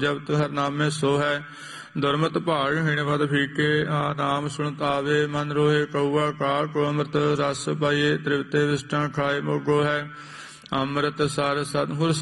ਜਪਤ ਹਰ ਨਾਮੇ ਸੋ ਹੈ। ਦੁਰਮਤ ਭਾਗ ਹੀਣ ਪਦ ਫੀਕੇ, ਨਾਮ ਸੁਣਤ ਆਵੇ ਮਨ ਰੋਹੇ। ਕਊਆ ਕਾਰ ਕੋ ਅੰਮ੍ਰਿਤ ਰਸ ਪਾਈਏ, ਤ੍ਰਿਪਤੇ ਵਿਸ਼ਟਾਂ ਖਾਏ ਮੋਗੋ ਹੈ। ਅੰਮ੍ਰਿਤ ਸਰ ਸਤਿਗੁਰ